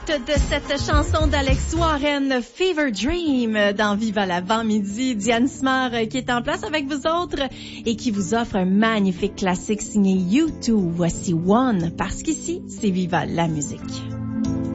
De cette chanson d'Alex Warren, Fever Dream, dans Viva l'avant-midi. Diane Smart qui est en place avec vous autres et qui vous offre un magnifique classique signé U2. Voici One, parce qu'ici, c'est Viva la musique.